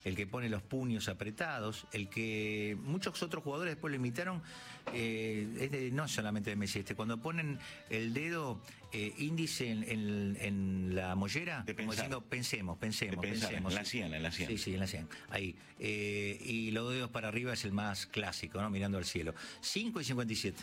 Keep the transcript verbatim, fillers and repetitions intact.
el que pone los puños apretados, el que muchos otros jugadores después lo imitaron, eh, es de, no solamente de Messi, este, cuando ponen el dedo eh, índice en, en, en la mollera, de como diciendo pensemos, pensemos, de pensar, pensemos. En la sien, en la sien. Sí, sí, en la sien, ahí. Eh, y los dedos para arriba es el más clásico, ¿no? Mirando al cielo. cinco y cincuenta y siete.